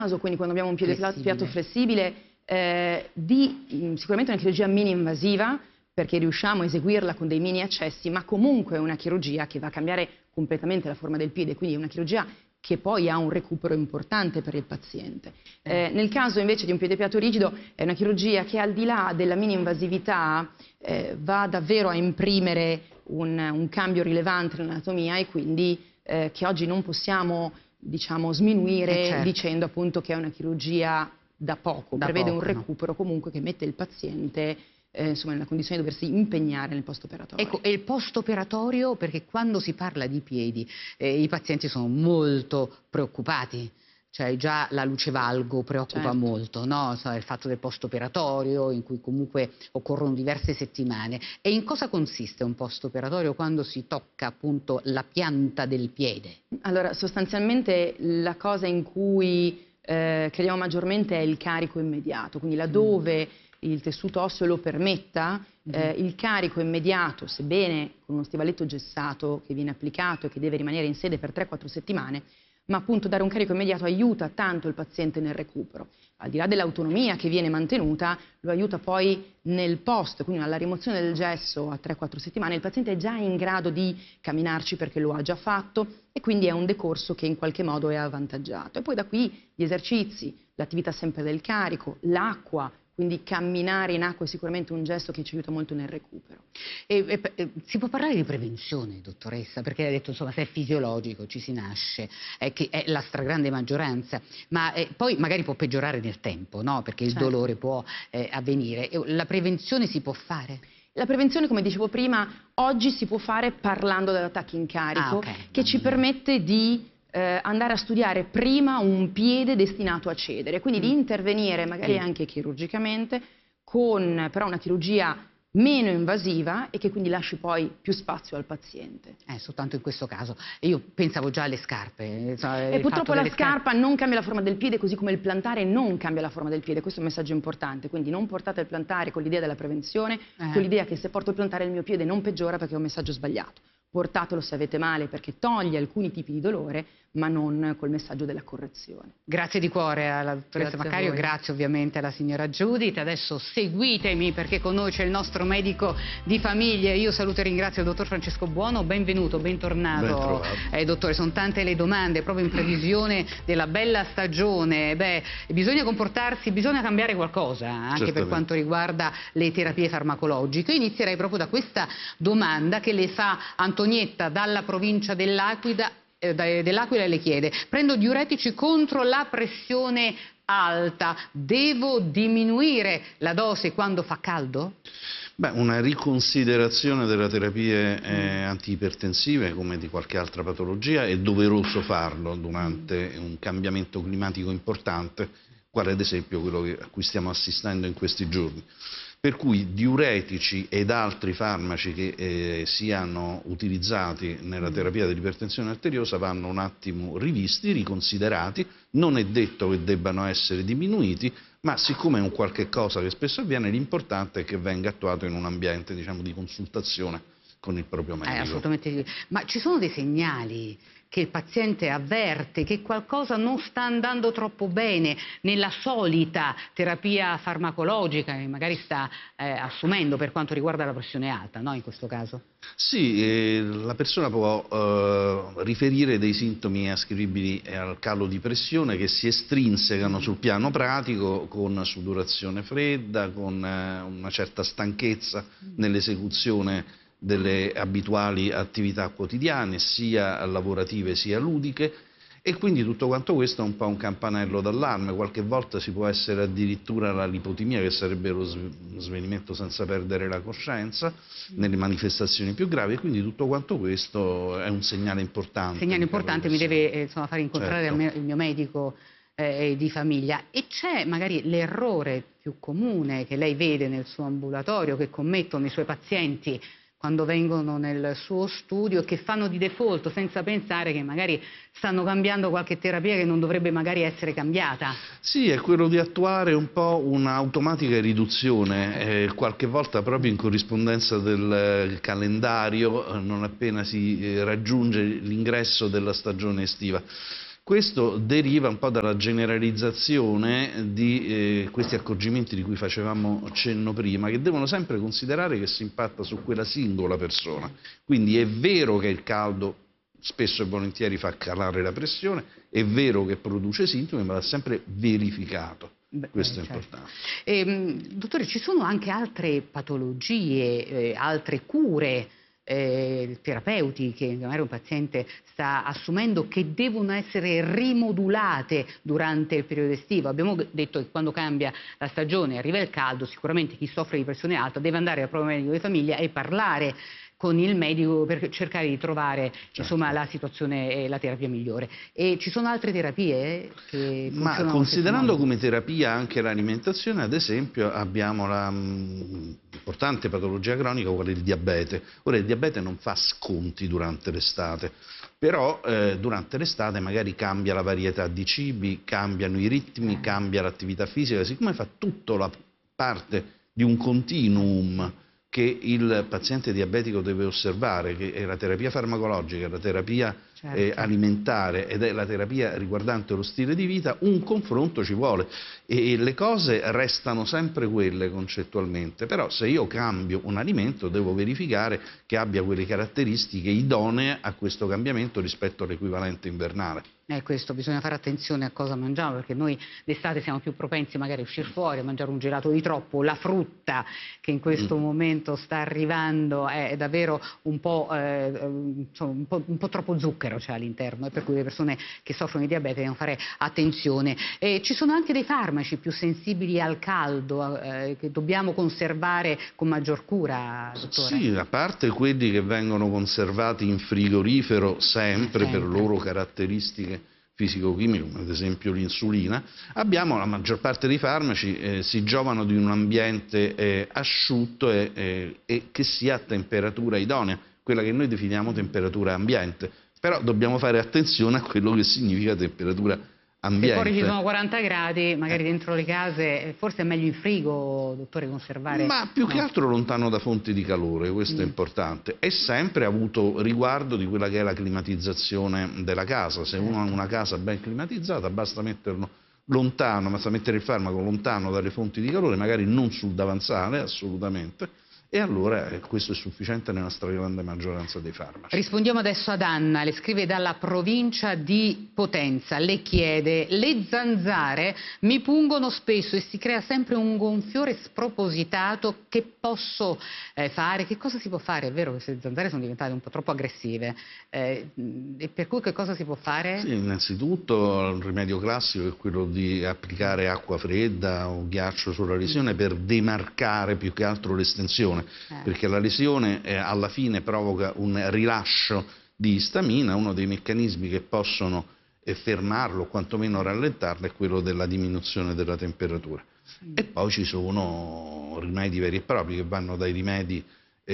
quindi quando abbiamo un piede flessibile, sicuramente una chirurgia mini-invasiva, perché riusciamo a eseguirla con dei mini accessi, ma comunque è una chirurgia che va a cambiare completamente la forma del piede, quindi è una chirurgia che poi ha un recupero importante per il paziente. Nel caso invece di un piede piatto rigido è una chirurgia che al di là della mini-invasività va davvero a imprimere un cambio rilevante nell'anatomia e quindi che oggi non possiamo, diciamo, sminuire certo, dicendo appunto che è una chirurgia da poco, prevede un recupero comunque che mette il paziente insomma, nella condizione di doversi impegnare nel post-operatorio. Ecco, e il post-operatorio, perché quando si parla di piedi i pazienti sono molto preoccupati. Cioè già la luce valgo preoccupa molto, no? Il fatto del post-operatorio in cui comunque occorrono diverse settimane. E in cosa consiste un post-operatorio quando si tocca appunto la pianta del piede? Allora, sostanzialmente la cosa in cui crediamo maggiormente è il carico immediato, quindi laddove il tessuto osseo lo permetta, il carico immediato, sebbene con uno stivaletto gessato che viene applicato e che deve rimanere in sede per 3-4 settimane, ma appunto dare un carico immediato aiuta tanto il paziente nel recupero. Al di là dell'autonomia che viene mantenuta, lo aiuta poi nel post, quindi alla rimozione del gesso a 3-4 settimane, il paziente è già in grado di camminarci perché lo ha già fatto e quindi è un decorso che in qualche modo è avvantaggiato. E poi da qui gli esercizi, l'attività sempre del carico, l'acqua, quindi camminare in acqua è sicuramente un gesto che ci aiuta molto nel recupero. Si può parlare di prevenzione, dottoressa, perché ha detto insomma se è fisiologico, ci si nasce, che è la stragrande maggioranza, ma poi magari può peggiorare nel tempo, no? Perché il dolore può avvenire. La prevenzione si può fare? La prevenzione, come dicevo prima, oggi si può fare parlando dell'attacco in carico, che ci permette di andare a studiare prima un piede destinato a cedere, quindi di intervenire magari anche chirurgicamente con però una chirurgia meno invasiva e che quindi lasci poi più spazio al paziente. Soltanto in questo caso. E io pensavo già alle scarpe. E purtroppo la scarpa non cambia la forma del piede, così come il plantare non cambia la forma del piede. Questo è un messaggio importante, quindi non portate il plantare con l'idea della prevenzione, con l'idea che se porto il plantare il mio piede non peggiora, perché è un messaggio sbagliato. Portatelo se avete male perché toglie alcuni tipi di dolore, ma non col messaggio della correzione. Grazie di cuore alla dottoressa Maccario, grazie ovviamente alla signora Judith. Adesso seguitemi perché con noi c'è il nostro medico di famiglia. Io saluto e ringrazio il dottor Francesco Buono, benvenuto, bentornato. Dottore, sono tante le domande, proprio in previsione della bella stagione. Bisogna comportarsi, bisogna cambiare qualcosa, anche per quanto riguarda le terapie farmacologiche. Io inizierei proprio da questa domanda che le fa Antonietta dalla provincia dell'Aquila e le chiede: prendo diuretici contro la pressione alta, devo diminuire la dose quando fa caldo? Una riconsiderazione delle terapie antiipertensive come di qualche altra patologia è doveroso farlo durante un cambiamento climatico importante, quale ad esempio quello a cui stiamo assistendo in questi giorni. Per cui diuretici ed altri farmaci che siano utilizzati nella terapia dell'ipertensione arteriosa vanno un attimo rivisti, riconsiderati. Non è detto che debbano essere diminuiti, ma siccome è un qualche cosa che spesso avviene, l'importante è che venga attuato in un ambiente, diciamo, di consultazione con il proprio medico. Assolutamente. Ma ci sono dei segnali che il paziente avverte che qualcosa non sta andando troppo bene nella solita terapia farmacologica che magari sta assumendo per quanto riguarda la pressione alta, no? In questo caso? Sì, la persona può riferire dei sintomi ascrivibili al calo di pressione che si estrinsecano sul piano pratico con sudorazione fredda, con una certa stanchezza nell'esecuzione delle abituali attività quotidiane, sia lavorative sia ludiche, e quindi tutto quanto questo è un po' un campanello d'allarme. Qualche volta si può essere addirittura la lipotimia, che sarebbe lo svenimento senza perdere la coscienza, nelle manifestazioni più gravi, e quindi tutto quanto questo è un segnale importante. Segnale importante, mi deve far incontrare il mio medico di famiglia. E c'è magari l'errore più comune che lei vede nel suo ambulatorio, che commettono i suoi pazienti quando vengono nel suo studio, che fanno di default senza pensare che magari stanno cambiando qualche terapia che non dovrebbe magari essere cambiata? Sì, è quello di attuare un po' un'automatica riduzione, qualche volta proprio in corrispondenza del calendario, non appena si raggiunge l'ingresso della stagione estiva. Questo deriva un po' dalla generalizzazione di questi accorgimenti di cui facevamo cenno prima, che devono sempre considerare che si impatta su quella singola persona. Quindi è vero che il caldo spesso e volentieri fa calare la pressione, è vero che produce sintomi, ma va sempre verificato. Questo è importante. Dottore, ci sono anche altre patologie, altre cure terapeutiche che magari un paziente sta assumendo, che devono essere rimodulate durante il periodo estivo? Abbiamo detto che quando cambia la stagione, arriva il caldo, sicuramente chi soffre di pressione alta deve andare al proprio medico di famiglia e parlare con il medico per cercare di trovare insomma, la situazione e la terapia migliore. E ci sono altre terapie che funzionano? Ma considerando come terapia anche l'alimentazione, ad esempio abbiamo la importante patologia cronica quale il diabete. Ora il diabete non fa sconti durante l'estate, però durante l'estate magari cambia la varietà di cibi, cambiano i ritmi, cambia l'attività fisica, siccome fa tutta la parte di un continuum che il paziente diabetico deve osservare, che è la terapia farmacologica, la terapia alimentare ed è la terapia riguardante lo stile di vita, un confronto ci vuole e le cose restano sempre quelle concettualmente, però se io cambio un alimento devo verificare che abbia quelle caratteristiche idonee a questo cambiamento rispetto all'equivalente invernale. Questo, bisogna fare attenzione a cosa mangiamo, perché noi d'estate siamo più propensi magari a uscire fuori, a mangiare un gelato di troppo, la frutta che in questo momento sta arrivando è davvero un po' troppo zucchero c'è all'interno, e per cui le persone che soffrono di diabete devono fare attenzione. Ci sono anche dei farmaci più sensibili al caldo che dobbiamo conservare con maggior cura, dottore? Sì, a parte quelli che vengono conservati in frigorifero sempre. Per loro caratteristiche fisico-chimiche, come ad esempio l'insulina, abbiamo la maggior parte dei farmaci si giovano di un ambiente asciutto e che sia a temperatura idonea, quella che noi definiamo temperatura ambiente, però dobbiamo fare attenzione a quello che significa temperatura ambiente. Se fuori ci sono 40 gradi, magari dentro le case, forse è meglio in frigo, dottore, conservare? Ma più che altro lontano da fonti di calore, questo è importante. È sempre avuto riguardo di quella che è la climatizzazione della casa. Se uno ha una casa ben climatizzata, basta metterlo lontano, basta mettere il farmaco lontano dalle fonti di calore, magari non sul davanzale, assolutamente. E allora questo è sufficiente nella stragrande maggioranza dei farmaci. Rispondiamo adesso ad Anna, le scrive dalla provincia di Potenza, le chiede: le zanzare mi pungono spesso e si crea sempre un gonfiore spropositato, che posso fare? Che cosa si può fare? È vero che queste zanzare sono diventate un po' troppo aggressive, e per cui che cosa si può fare? Sì, innanzitutto il rimedio classico è quello di applicare acqua fredda o ghiaccio sulla lesione per demarcare più che altro l'estensione. Perché la lesione alla fine provoca un rilascio di istamina, uno dei meccanismi che possono fermarlo o quantomeno rallentarlo è quello della diminuzione della temperatura. E poi ci sono rimedi veri e propri che vanno dai rimedi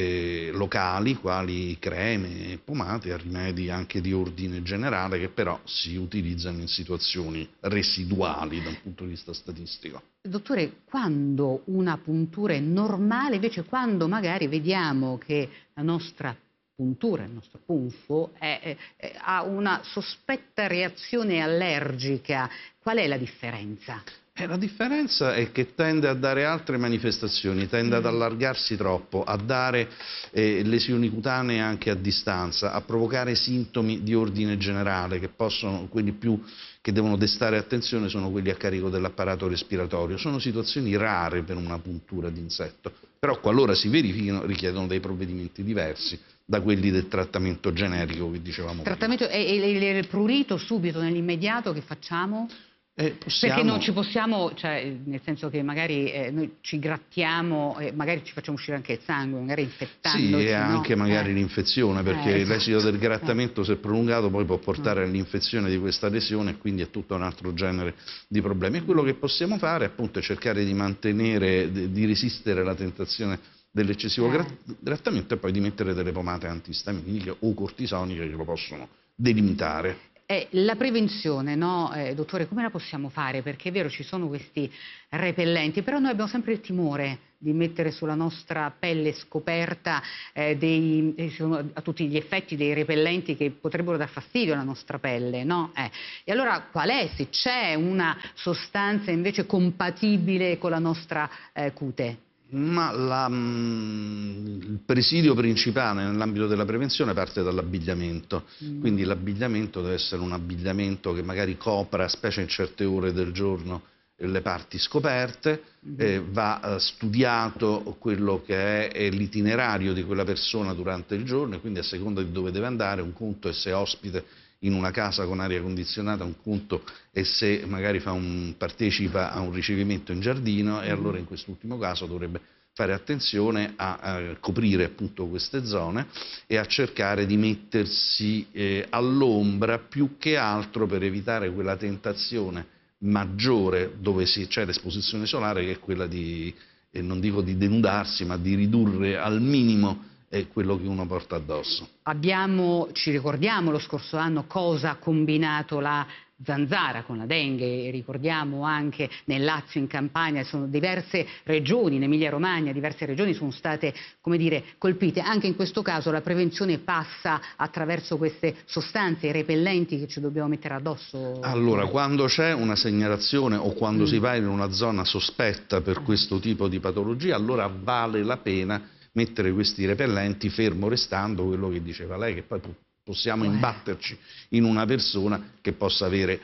locali, quali creme e pomate, a rimedi anche di ordine generale che però si utilizzano in situazioni residuali da un punto di vista statistico. Dottore, quando una puntura è normale, invece quando magari vediamo che la nostra puntura, il nostro punfo ha una sospetta reazione allergica, qual è la differenza? La differenza è che tende a dare altre manifestazioni, tende ad allargarsi troppo, a dare lesioni cutanee anche a distanza, a provocare sintomi di ordine generale che possono, quelli più che devono destare attenzione sono quelli a carico dell'apparato respiratorio. Sono situazioni rare per una puntura d'insetto, però qualora si verifichino richiedono dei provvedimenti diversi da quelli del trattamento generico che dicevamo prima. E il prurito subito, nell'immediato, che facciamo? Perché non ci possiamo, cioè, nel senso che magari noi ci grattiamo e magari ci facciamo uscire anche il sangue, magari infettandoci. Sì, e anche magari l'infezione, perché l'esito del grattamento, se prolungato, poi può portare all'infezione di questa lesione e quindi è tutto un altro genere di problemi. E quello che possiamo fare appunto è cercare di mantenere, di resistere alla tentazione dell'eccessivo grattamento e poi di mettere delle pomate antistaminiche o cortisoniche che lo possono delimitare. La prevenzione, no? Dottore, come la possiamo fare? Perché è vero, ci sono questi repellenti, però noi abbiamo sempre il timore di mettere sulla nostra pelle scoperta a tutti gli effetti dei repellenti che potrebbero dar fastidio alla nostra pelle, no? E allora qual è, se c'è una sostanza invece compatibile con la nostra cute? Ma il presidio principale nell'ambito della prevenzione parte dall'abbigliamento, quindi l'abbigliamento deve essere un abbigliamento che magari copra, specie in certe ore del giorno, le parti scoperte, va studiato quello che è l'itinerario di quella persona durante il giorno e quindi a seconda di dove deve andare, un conto è se è ospite in una casa con aria condizionata, un conto è se magari partecipa a un ricevimento in giardino e allora in quest'ultimo caso dovrebbe fare attenzione a coprire appunto queste zone e a cercare di mettersi all'ombra più che altro per evitare quella tentazione maggiore dove c'è l'esposizione solare, che è quella di, non dico di denudarsi, ma di ridurre al minimo quello che uno porta addosso. Ci ricordiamo lo scorso anno cosa ha combinato la zanzara con la dengue, ricordiamo anche nel Lazio, in Campania, sono diverse regioni, in Emilia Romagna, diverse regioni sono state, come dire, colpite. Anche in questo caso la prevenzione passa attraverso queste sostanze, i repellenti che ci dobbiamo mettere addosso? Allora, quando c'è una segnalazione o quando si va in una zona sospetta per questo tipo di patologia, allora vale la pena mettere questi repellenti, fermo restando quello che diceva lei, che poi possiamo imbatterci in una persona che possa avere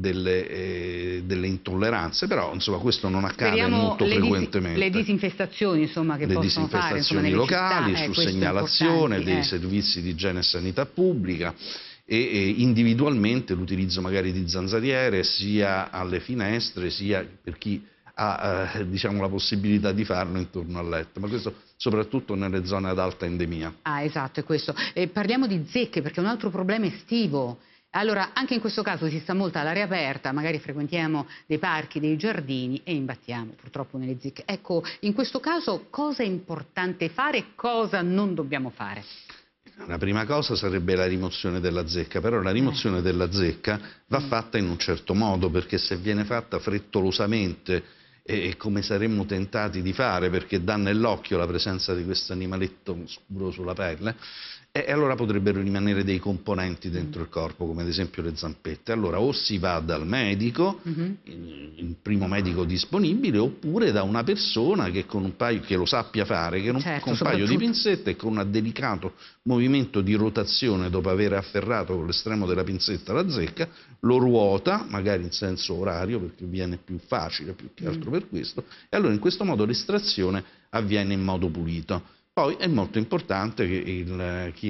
delle intolleranze, però insomma questo non accade molto frequentemente. Le disinfestazioni insomma che possono fare, insomma, le disinfestazioni locali, su segnalazione dei servizi di igiene e sanità pubblica e individualmente l'utilizzo magari di zanzariere sia alle finestre sia per chi ha diciamo, la possibilità di farlo intorno al letto, ma questo soprattutto nelle zone ad alta endemia. Esatto, è questo. Parliamo di zecche, perché è un altro problema estivo. Allora, anche in questo caso si sta molto all'aria aperta, magari frequentiamo dei parchi, dei giardini e imbattiamo purtroppo nelle zecche. Ecco, in questo caso cosa è importante fare e cosa non dobbiamo fare? La prima cosa sarebbe la rimozione della zecca, però la rimozione della zecca va fatta in un certo modo, perché se viene fatta frettolosamente e come saremmo tentati di fare, perché dà nell'occhio la presenza di questo animaletto scuro sulla pelle, e allora potrebbero rimanere dei componenti dentro il corpo, come ad esempio le zampette. Allora o si va dal medico, il primo medico disponibile, oppure da una persona che con un paio, che lo sappia fare, che con un paio di pinzette e con un delicato movimento di rotazione, dopo aver afferrato con l'estremo della pinzetta la zecca, lo ruota, magari in senso orario, perché viene più facile, più che altro per questo, e allora in questo modo l'estrazione avviene in modo pulito. Poi è molto importante che chi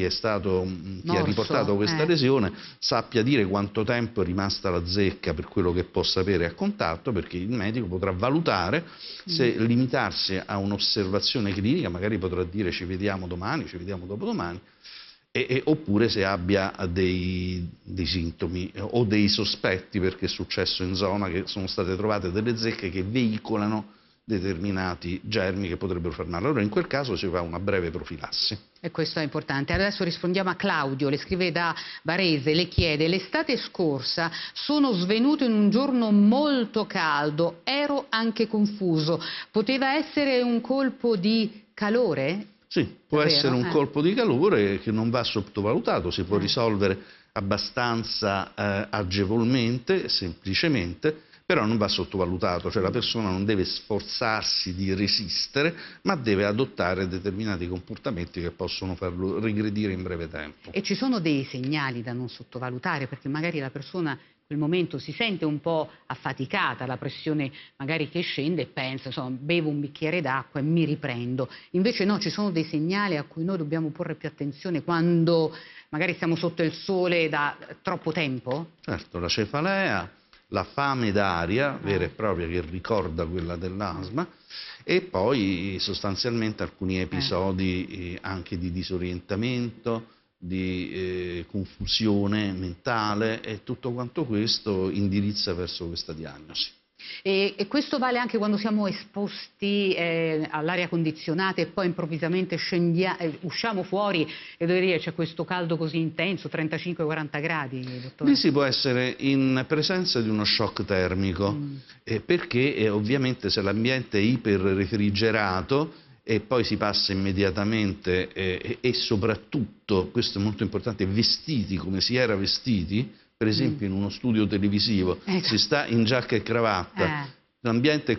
ha riportato questa lesione sappia dire quanto tempo è rimasta la zecca per quello che può sapere a contatto, perché il medico potrà valutare se limitarsi a un'osservazione clinica, magari potrà dire ci vediamo domani, ci vediamo dopodomani, oppure se abbia dei sintomi o dei sospetti, perché è successo in zona che sono state trovate delle zecche che veicolano determinati germi che potrebbero far male. Allora in quel caso si fa una breve profilassi. E questo è importante. Adesso rispondiamo a Claudio, le scrive da Varese, le chiede: l'estate scorsa sono svenuto in un giorno molto caldo, ero anche confuso, poteva essere un colpo di calore? Sì, può essere un colpo di calore che non va sottovalutato, si può risolvere abbastanza agevolmente, semplicemente, però non va sottovalutato, cioè la persona non deve sforzarsi di resistere, ma deve adottare determinati comportamenti che possono farlo regredire in breve tempo. E ci sono dei segnali da non sottovalutare, perché magari la persona in quel momento si sente un po' affaticata, la pressione magari che scende e pensa, insomma, bevo un bicchiere d'acqua e mi riprendo. Invece no, ci sono dei segnali a cui noi dobbiamo porre più attenzione quando magari stiamo sotto il sole da troppo tempo? Certo, la cefalea, la fame d'aria vera e propria che ricorda quella dell'asma, e poi sostanzialmente alcuni episodi anche di disorientamento, di confusione mentale, e tutto quanto questo indirizza verso questa diagnosi. E questo vale anche quando siamo esposti all'aria condizionata e poi improvvisamente usciamo fuori e devo dire c'è questo caldo così intenso, 35-40 gradi, dottore? Lì si può essere in presenza di uno shock termico, perché ovviamente se l'ambiente è iperrefrigerato e poi si passa immediatamente e soprattutto, questo è molto importante, vestiti come si era vestiti, per esempio in uno studio televisivo, si sta in giacca e cravatta, l'ambiente